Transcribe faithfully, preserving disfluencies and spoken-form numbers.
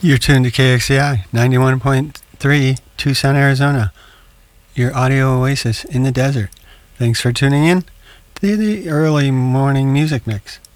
You're tuned to K X C I ninety-one point three, Tucson, Arizona, your audio oasis in the desert. Thanks for tuning in to the early morning music mix.